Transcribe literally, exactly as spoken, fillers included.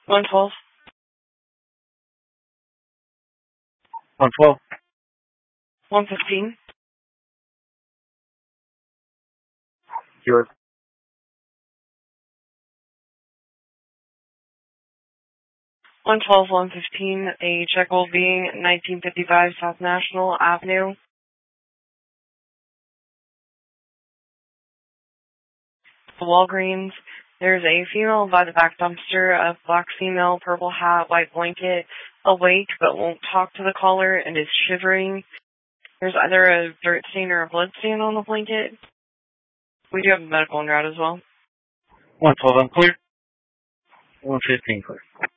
one twelve. one twelve. one fifteen. Yours. one twelve, one fifteen, a check will be nineteen fifty-five South National Avenue. Walgreens. There's a female by the back dumpster, a black female, purple hat, white blanket, awake but won't talk to the caller and is shivering. There's either a dirt stain or a blood stain on the blanket. We do have a medical en route as well. one twelve, I'm clear. one fifteen, clear.